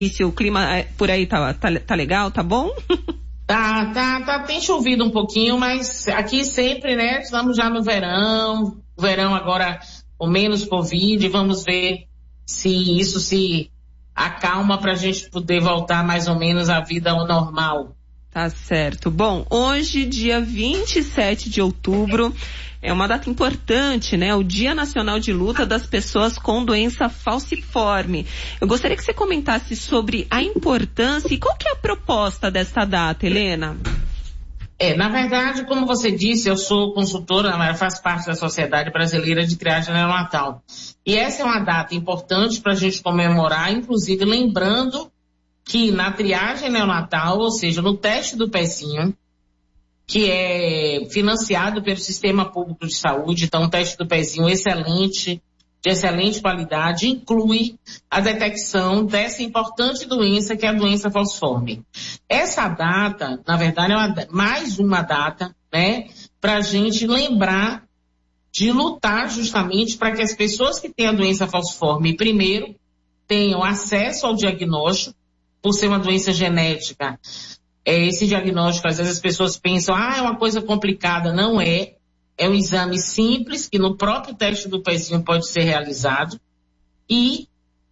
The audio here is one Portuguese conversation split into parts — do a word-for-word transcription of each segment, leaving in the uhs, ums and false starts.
E se o clima por aí tá, tá, tá legal, tá bom? Tá, tá, tá, tem chovido um pouquinho, mas aqui sempre, né, estamos já no verão, o verão agora com menos Covid, vamos ver se isso se acalma pra gente poder voltar mais ou menos à vida ao normal. Tá certo. Bom, hoje, dia vinte e sete de outubro, é uma data importante, né? O Dia Nacional de Luta das Pessoas com Doença Falciforme. Eu gostaria que você comentasse sobre a importância e qual que é a proposta desta data, Helena? É, na verdade, como você disse, eu sou consultora, mas faço parte da Sociedade Brasileira de Triagem Neonatal. E essa é uma data importante para a gente comemorar, inclusive lembrando que na triagem neonatal, ou seja, no teste do pezinho, que é financiado pelo Sistema Público de Saúde, então o teste do pezinho excelente, de excelente qualidade, inclui a detecção dessa importante doença que é a doença falciforme. Essa data, na verdade, é uma, mais uma data, né, para a gente lembrar de lutar justamente para que as pessoas que têm a doença falciforme, primeiro, tenham acesso ao diagnóstico, por ser uma doença genética. É, esse diagnóstico, às vezes as pessoas pensam, ah, é uma coisa complicada. Não é. É um exame simples, que no próprio teste do pezinho pode ser realizado. E,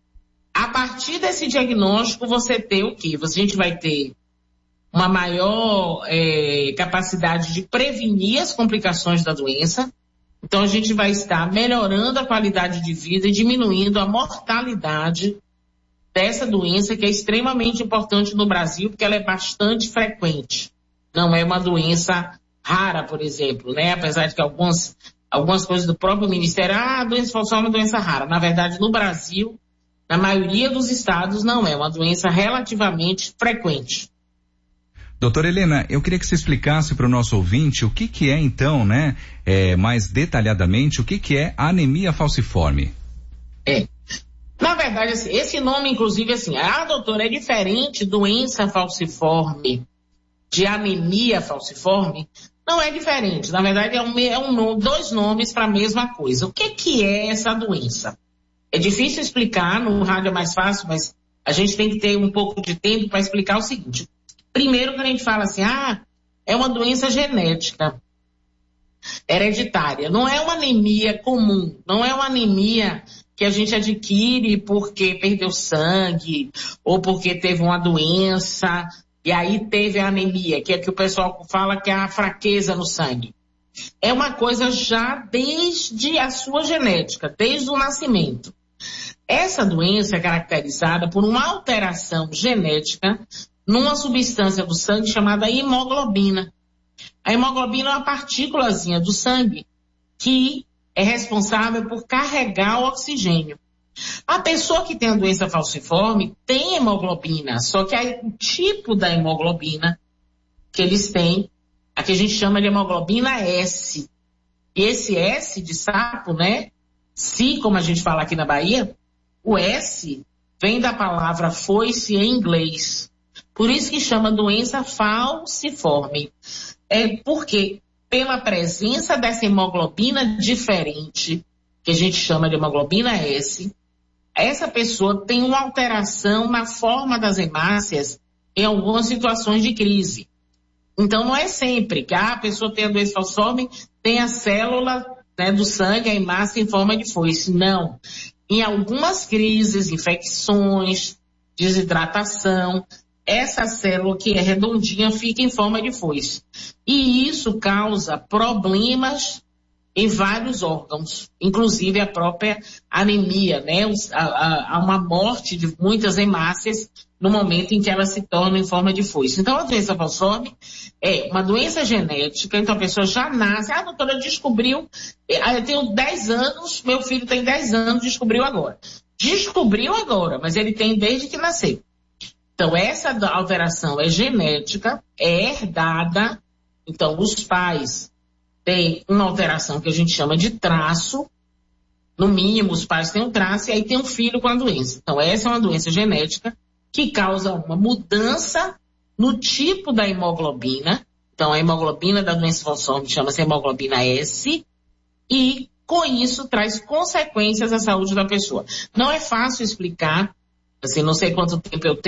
a partir desse diagnóstico, você tem o quê? A gente vai ter uma maior é, capacidade de prevenir as complicações da doença. Então, a gente vai estar melhorando a qualidade de vida e diminuindo a mortalidade dessa doença, que é extremamente importante no Brasil, porque ela é bastante frequente. Não é uma doença rara, por exemplo, né? Apesar de que algumas, algumas coisas do próprio Ministério, ah, a doença falciforme é uma doença rara. Na verdade, no Brasil, na maioria dos estados, não é. Uma doença relativamente frequente. Doutora Helena, eu queria que você explicasse para o nosso ouvinte o que que é, então, né, é, mais detalhadamente, o que que é anemia falciforme. É. Na verdade, assim, esse nome, inclusive, assim, ah, doutora, é diferente doença falciforme de anemia falciforme? Não é diferente. Na verdade, é, um, é um, dois nomes para a mesma coisa. O que que é essa doença? É difícil explicar, no rádio é mais fácil, mas a gente tem que ter um pouco de tempo para explicar o seguinte. Primeiro, quando a gente fala assim, ah, é uma doença genética, hereditária. Não é uma anemia comum, não é uma anemia que a gente adquire porque perdeu sangue ou porque teve uma doença e aí teve a anemia, que é que o pessoal fala que é a fraqueza no sangue. É uma coisa já desde a sua genética, desde o nascimento. Essa doença é caracterizada por uma alteração genética numa substância do sangue chamada hemoglobina. A hemoglobina é uma partículazinha do sangue que é responsável por carregar o oxigênio. A pessoa que tem a doença falciforme tem hemoglobina, só que aí, o tipo da hemoglobina que eles têm, a que a gente chama de hemoglobina S. E esse S de sapo, né? Si, como a gente fala aqui na Bahia, o S vem da palavra foice em inglês. Por isso que chama doença falciforme. É porque pela presença dessa hemoglobina diferente, que a gente chama de hemoglobina S, essa pessoa tem uma alteração na forma das hemácias em algumas situações de crise. Então, não é sempre que ah, a pessoa tem a doença falciforme, tem a célula, né, do sangue, a hemácia em forma de foice. Não. Em algumas crises, infecções, desidratação, essa célula que é redondinha fica em forma de foice. E isso causa problemas em vários órgãos, inclusive a própria anemia, né? Há uma morte de muitas hemácias no momento em que elas se tornam em forma de foice. Então, a doença falciforme é uma doença genética, então a pessoa já nasce, ah, doutora, descobriu, eu tenho dez anos, meu filho tem dez anos, descobriu agora. Descobriu agora, mas ele tem desde que nasceu. Então, essa alteração é genética, é herdada. Então, os pais têm uma alteração que a gente chama de traço. No mínimo, os pais têm um traço e aí tem um filho com a doença. Então, essa é uma doença genética que causa uma mudança no tipo da hemoglobina. Então, a hemoglobina da doença falciforme chama-se hemoglobina S. E, com isso, traz consequências à saúde da pessoa. Não é fácil explicar assim, não sei quanto tempo eu tenho.